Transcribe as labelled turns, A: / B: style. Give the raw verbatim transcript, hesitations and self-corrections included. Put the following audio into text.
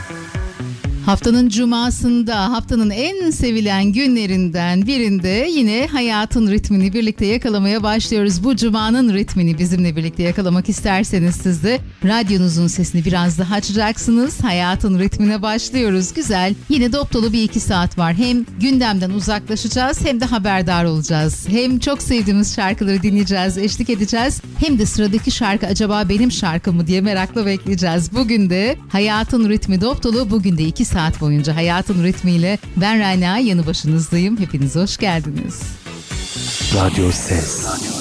A: Haftanın cumasında, haftanın en sevilen günlerinden birinde yine hayatın ritmini birlikte yakalamaya başlıyoruz. Bu cumanın ritmini bizimle birlikte yakalamak isterseniz siz de radyonuzun sesini biraz daha açacaksınız. Hayatın ritmine başlıyoruz. Güzel, yine dop dolu bir iki saat var. Hem gündemden uzaklaşacağız hem de haberdar olacağız. Hem çok sevdiğimiz şarkıları dinleyeceğiz, eşlik edeceğiz. Hem de sıradaki şarkı acaba benim şarkım mı diye merakla bekleyeceğiz. Bugün de hayatın ritmi dop dolu. Bugün de iki saat boyunca hayatın ritmiyle ben Rana yanı başınızdayım. Hepiniz hoş geldiniz.
B: Radyo Ses.